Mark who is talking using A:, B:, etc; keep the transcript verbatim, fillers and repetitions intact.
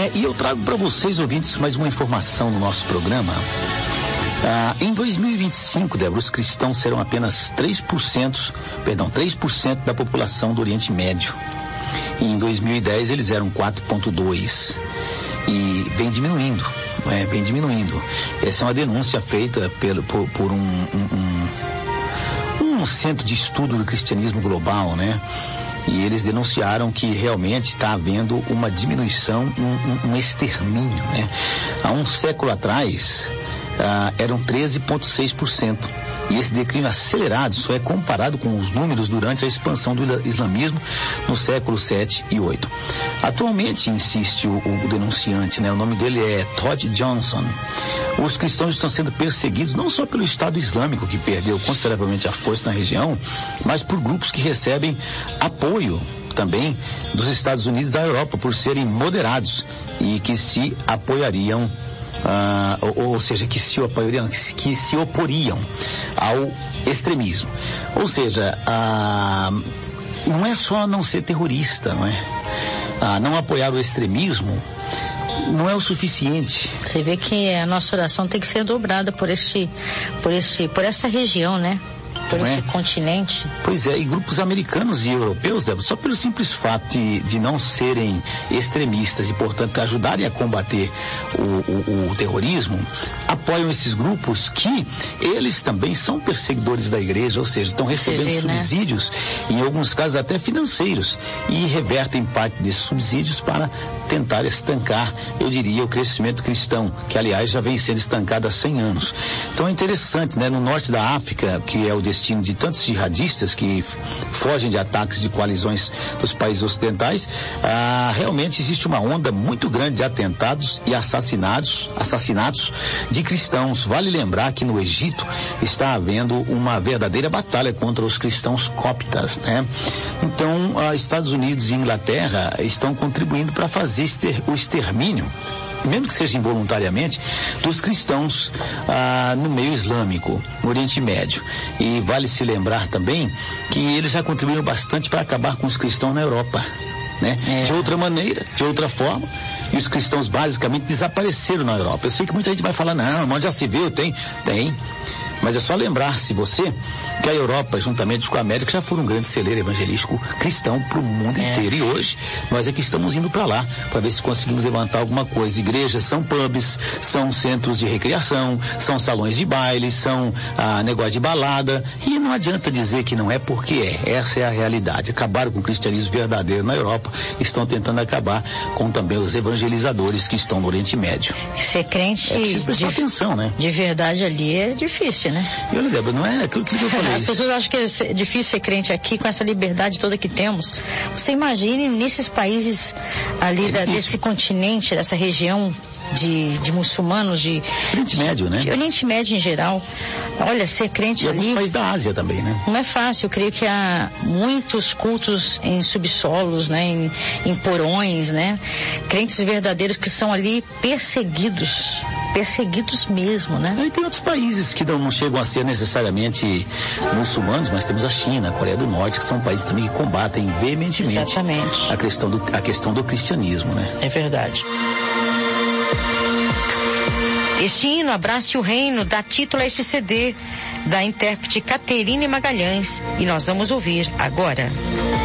A: É, e eu trago para vocês, ouvintes, mais uma informação no nosso programa. Ah, em dois mil e vinte e cinco, Débora, os cristãos serão apenas três por cento, perdão, três por cento da população do Oriente Médio. E em dois mil e dez eles eram quatro vírgula dois por cento. E vem diminuindo, né? Vem diminuindo. Essa é uma denúncia feita pelo, por, por um, um, um, um centro de estudo do cristianismo global, né? E eles denunciaram que realmente está havendo uma diminuição, um, um, um extermínio, né? Há um século atrás, ah, eram treze vírgula seis por cento. E esse declínio acelerado só é comparado com os números durante a expansão do islamismo no século sete e oito. Atualmente, insiste o, o denunciante, né? O nome dele é Todd Johnson. Os cristãos estão sendo perseguidos não só pelo Estado Islâmico, que perdeu consideravelmente a força na região, mas por grupos que recebem apoio também dos Estados Unidos e da Europa por serem moderados e que se apoiariam Ah, ou, ou seja, que se apoiariam, que se, que se oporiam ao extremismo. Ou seja, ah, não é só não ser terrorista, não é? Ah, não apoiar o extremismo não é o suficiente.
B: Você vê que a nossa oração tem que ser dobrada por este, por este, por essa região, né? Por esse continente.
A: Pois é, e grupos americanos e europeus, Débora, só pelo simples fato de, de não serem extremistas e, portanto, ajudarem a combater o, o, o terrorismo, apoiam esses grupos que eles também são perseguidores da igreja, ou seja, estão recebendo vê, subsídios, né? Em alguns casos até financeiros, e revertem parte desses subsídios para tentar estancar, eu diria, o crescimento cristão, que aliás já vem sendo estancado há cem anos. Então é interessante, né? No norte da África, que é o destino de tantos jihadistas que fogem de ataques de coalizões dos países ocidentais, ah, realmente existe uma onda muito grande de atentados e assassinatos, assassinatos de cristãos. Vale lembrar que no Egito está havendo uma verdadeira batalha contra os cristãos coptas, né? Então, ah, Estados Unidos e Inglaterra estão contribuindo para fazer exter- o extermínio, mesmo que seja involuntariamente, dos cristãos ah, no meio islâmico, no Oriente Médio. E vale se lembrar também que eles já contribuíram bastante para acabar com os cristãos na Europa, né? É. De outra maneira, de outra forma, e os cristãos basicamente desapareceram na Europa. Eu sei que muita gente vai falar, não, mas já se viu, tem, tem. Mas é só lembrar-se você que a Europa, juntamente com a América, já foram um grande celeiro evangelístico cristão para o mundo é. inteiro. E hoje nós é que estamos indo para lá para ver se conseguimos levantar alguma coisa. Igrejas são pubs, são centros de recreação, são salões de baile, são ah, negócio de balada. E não adianta dizer que não é, porque é. Essa é a realidade. Acabaram com o cristianismo verdadeiro na Europa, estão tentando acabar com também os evangelizadores que estão no Oriente Médio.
B: Ser crente
A: é preciso prestar
B: de,
A: atenção, né?
B: De verdade ali é difícil, né?
A: E olha, Débora, não é aquilo que eu falei.
B: As pessoas acham que é difícil ser crente aqui com essa liberdade toda que temos. Você imagine nesses países ali é da, desse continente, dessa região de, de muçulmanos, de
A: Oriente Médio, né?
B: De Oriente Médio em geral. Olha, ser crente
A: e
B: ali...
A: E alguns países da Ásia também, né?
B: Não é fácil. Eu creio que há muitos cultos em subsolos, né? Em, em porões, né? Crentes verdadeiros que são ali perseguidos. Perseguidos mesmo, né?
A: E tem outros países que não chegam a ser necessariamente muçulmanos, mas temos a China, a Coreia do Norte, que são países também que combatem veementemente
B: Exatamente.
A: a questão do, a questão do cristianismo, né?
B: É verdade. Este hino, Abrace o Reino, dá título a este C D da intérprete Caterine Magalhães, e nós vamos ouvir agora.